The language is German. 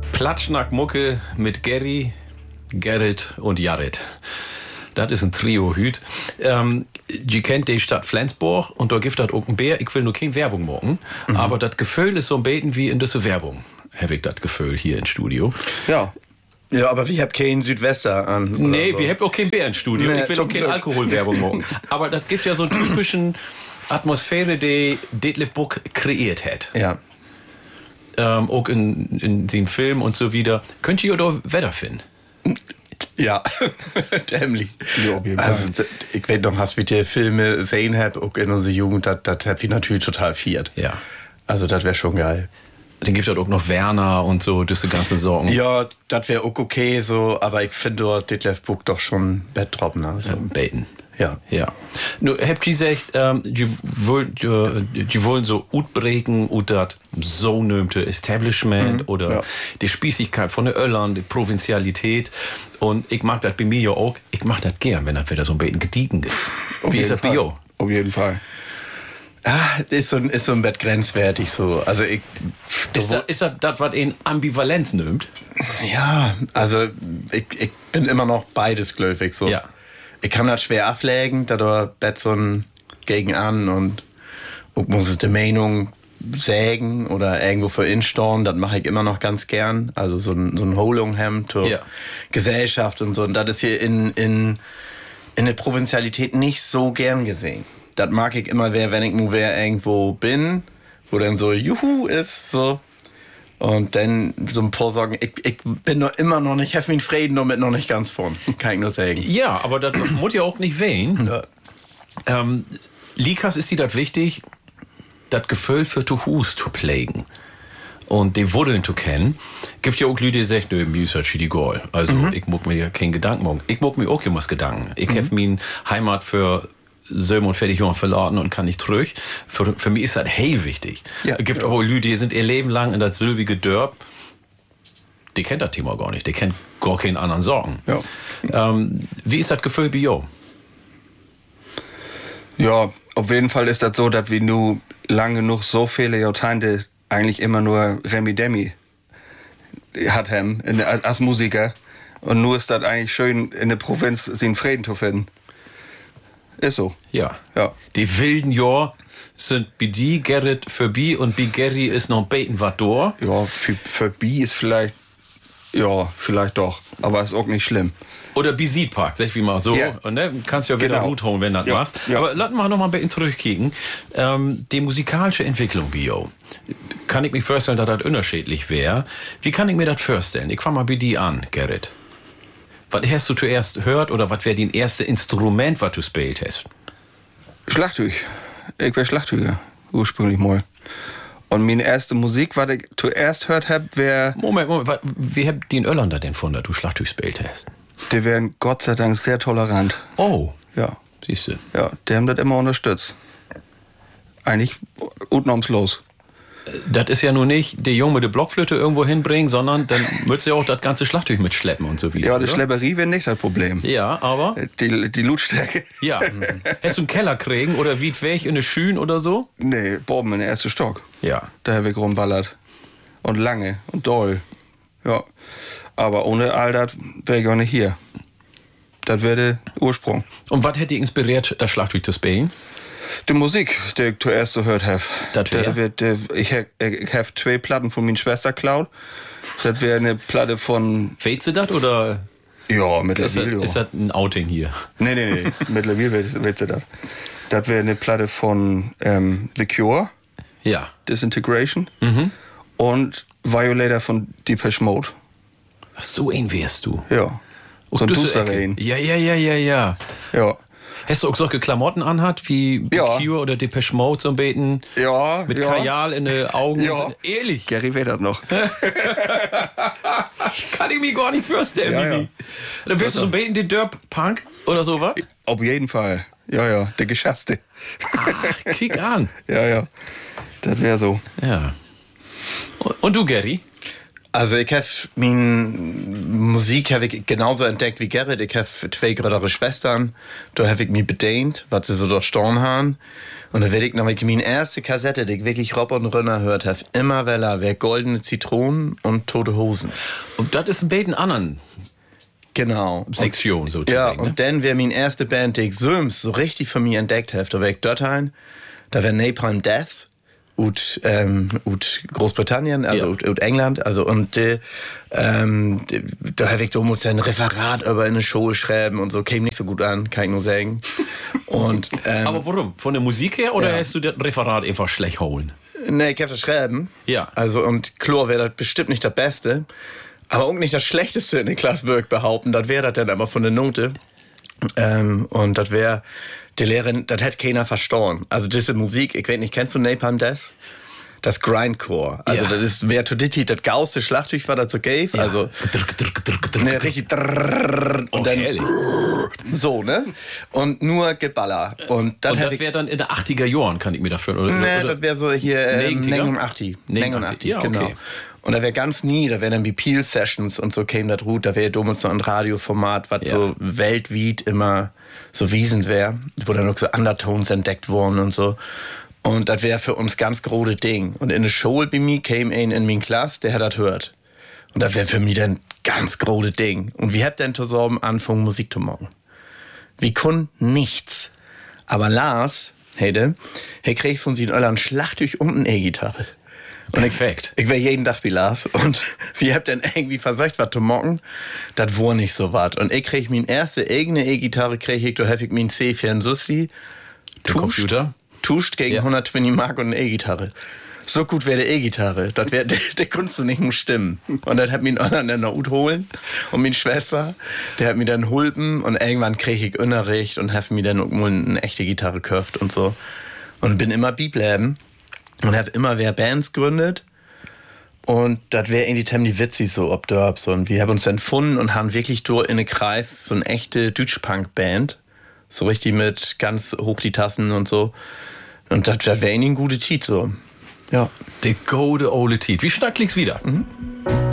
Platschnack-Mucke mit Gary, Gerrit und Jarrit. Das ist ein Trio-Hüt. Die kennt die Stadt Flensburg und da gibt das auch ein Bär. Ich will nur keine Werbung machen, aber das Gefühl ist so ein bisschen wie in dieser Werbung. Habe ich das Gefühl hier im Studio. Ja. Ja, aber wir haben keinen Südwester an. Nee, so. wir haben auch kein Bär im Studio. Nee, ich will auch keine Alkoholwerbung machen. Aber das gibt ja so einen typischen Atmosphäre, die Detlef Buck kreiert hat. Ja. Auch in den Film und so wieder. Könnt ihr oder Wetter finden? Ja, dämlich. Ja, auf jeden Fall. Also, ich weiß noch, was wir die Filme sehen haben, auch in unserer Jugend, das hat wir natürlich total feiert. Ja. Also, das wäre schon geil. Dann gibt es auch noch Werner und so, diese ganzen Sorgen. Ja, das wäre auch okay, so, aber ich finde dort Detlef Buck doch schon Bettroppen. Also. Beten. Ja. Ja. Nur habt ihr gesagt, die wollen so utbreken und das so nömte Establishment oder die Spießigkeit von den Öllern, die Provinzialität. Und ich mag das bei mir ja auch. Ich mag das gern, wenn das wieder so ein bisschen gediegen ist. Wie ist das bei dir? Auf jeden Fall. Ah, ist so ein Bett grenzwertig so. Also ich. Ist das, was in Ambivalenz nimmt? Ja, also ich bin immer noch beides gläubig so. Ja. Ich kann das schwer abwägen, da da Bett so ein gegen an und muss es die Meinung sägen oder irgendwo für instorn, das mache ich immer noch ganz gern. Also so ein Holunghemd zur Gesellschaft und so. Und das ist hier in der Provinzialität nicht so gern gesehen. Das mag ich immer, wenn ich nur irgendwo bin, wo dann so Juhu ist, so. Und dann so ein paar sagen, ich bin noch immer noch nicht, habe meinen Frieden damit noch nicht ganz vorn. Kann ich nur sagen. Ja, aber das muss ja auch nicht wehen. Ja. Likas ist dir das wichtig, das Gefühl für zu Hus zu pflegen. Und die Wurdeln zu kennen. Gibt ja auch Leute, die sagen, nö, mir ist das die Goal. Also, ich muss mir ja keinen Gedanken machen. Ich muss mir auch immer Gedanken. Ich habe meine Heimat für Söm und fertig verladen und kann nicht zurück. Für mich ist das hell wichtig. Ja. Es gibt aber Leute, die sind ihr Leben lang in das silbige Dörp. Die kennt das Thema gar nicht. Die kennt gar keinen anderen Sorgen. Ja. Wie ist das Gefühl bei dir? Ja, auf jeden Fall ist das so, dass wir nur lange genug so viele Jahrzehnte eigentlich immer nur Remi Demi hat haben als Musiker. Und nur ist das eigentlich schön, in der Provinz seinen Frieden zu finden. Ist so. Ja. Ja. Die wilden Jahr sind bei die Gerrit für Bi und bei Gary ist noch ein Beten was da. Ja, für Bi ist vielleicht, ja, vielleicht doch. Aber ist auch nicht schlimm. Oder bei Siedpark, sag ich wie mal so. Ja. Und ne, kannst ja wieder Genau. Hut holen, wenn du das machst. Ja. Aber lass mal noch mal ein bisschen zurückkicken. Die musikalische Entwicklung, Bio. Kann ich mir vorstellen, dass das unterschiedlich wäre. Wie kann ich mir das vorstellen? Ich fang mal bei dir an, Gerrit. Was hast du zuerst gehört oder was wäre dein erstes Instrument, was du gespielt hast? Schlagzeug. Ich war Schlagzeuger, ursprünglich mal. Und meine erste Musik, was ich zuerst gehört habe, wäre... Moment, wie habt ihr in Irland da denn von, dass du Schlagzeug gespielt hast? Die wären Gott sei Dank sehr tolerant. Oh, Ja. siehst du. Ja, die haben das immer unterstützt. Eigentlich unnormslos. Das ist ja nur nicht der Junge mit der Blockflöte irgendwo hinbringen, sondern dann müsst ihr auch das ganze Schlagzeug mitschleppen und so wieder. Ja, die oder? Schlepperie wäre nicht das Problem. Ja, aber... Die Lautstärke. Ja. Hast du einen Keller kriegen oder wie weg in eine Schüne oder so? Nee, Boben in der erste Stock. Ja. Da habe ich rumballert. Und lange und doll. Ja. Aber ohne all das wäre ich auch nicht hier. Das wäre der Ursprung. Und was hätte dich inspiriert, das Schlagzeug zu spielen? Die Musik, die ich zuerst gehört habe. Das wär? Ich habe 2 Platten von meiner Schwester geklaut. Das wäre eine Platte von... Weißt du das oder Ja, ist mittlerweile. das ein Outing hier? Nee. Mittlerweile weiß ich das. Das wäre eine Platte von The Cure, Ja. Disintegration und Violator von Depeche Mode. Ach, so ein wärst du. Ja. So ein Dusserin. Ja. Ja. Hast du auch solche Klamotten anhat, wie Ja. Cure oder Depeche Mode so ein Beten? Ja. Mit ja. Kajal in den Augen? Ja. Und so. Ehrlich? Gary weiß das noch. Kann ich mir gar nicht vorstellen, Ja, wie ja. die. Dann wärst du so ein Beten, den Derp-Punk oder sowas? Auf jeden Fall. Ja. Der Geschasste. Ach, kick an. Ja. Das wäre so. Ja. Und du, Gary? Also ich habe meine Musik habe ich genauso entdeckt wie Gerrit. Ich habe 2 größere Schwestern. Da habe ich mich bedient, was sie so durchstorben haben. Und da werde ich noch meine erste Kassette, die ich wirklich Rob und Rönner hört habe, immer wer Goldene Zitronen und Tote Hosen. Und das ist ein bisschen anderen Genau. Sektion sozusagen. Ja, und dann wäre meine erste Band, die ich so richtig für mich entdeckt habe, da wäre ich dort ein, da wäre Napalm Death. Ut Großbritannien, also ut England, also und da habe ich damals ein Referat über eine Show schreiben und so, käme nicht so gut an, kann ich nur sagen. Und, aber warum? Von der Musik her oder hast du das Referat einfach schlecht holen? Nee, ich habe das schreiben. Ja. Also und klar wäre das bestimmt nicht das Beste, aber auch nicht das Schlechteste in der Klasse, würde ich behaupten. Das wäre das dann aber von der Note. Und das wäre die Lehrerin, das hätte keiner verstanden. Also diese Musik, ich weiß nicht, kennst du Napalm Death? Das Grindcore. Also das ist, wer Toditi das gauste Schlagzeug war dazu gave. Ja. Also ne, richtig und dann so, ne? Und nur Geballer. Und das wäre dann in den 80er Jahren, kann ich mir dafür. Oder, ne, das wäre so hier 89. Ja, genau. Okay. Und da wäre ganz da wären dann wie Peel Sessions und so käme das Root, da wäre damals noch ein Radioformat, was so weltweit immer so wiesend wäre, wo dann noch so Undertones entdeckt wurden und so. Und das wäre für uns ganz große Ding. Und in der Schule bei mir käme ein in meine Klasse, der hat das hört. Und das wäre für mich dann ganz große Ding. Und wir habt dann zusammen angefangen, Musik zu machen. Wir konnten nichts. Aber Lars, er kriegt von seinen Eltern Schlagzeug und eine E-Gitarre. Und perfekt. Ich wäre jeden Tag wie Lars. Und wir habt dann irgendwie versucht, was zu machen. Das war nicht so was. Und ich krieg meine erste eigene E-Gitarre, da habe ich meinen C64. Computer? Tuscht gegen 120 Mark und eine E-Gitarre. So gut wäre die E-Gitarre. Das wäre, der konntest du nicht nur stimmen. Und dann hat mich ein anderen dann noch holen. Und meine Schwester, der hat mich dann hulpen. Und irgendwann krieg ich Unterricht und habe mir dann auch mal eine echte Gitarre gekauft und so. Und bin immer bleiben. Und habe immer Bands gegründet. Und das wäre irgendwie ziemlich witzig so, ob da so. Und wir haben uns dann gefunden und haben wirklich durch in den Kreis so eine echte Deutsch-Punk-Band. So richtig mit ganz hoch die Tassen und so. Und das wäre irgendwie ein guter Titel so. Ja. Der gute ole Titel. Wie stark liegt's wieder?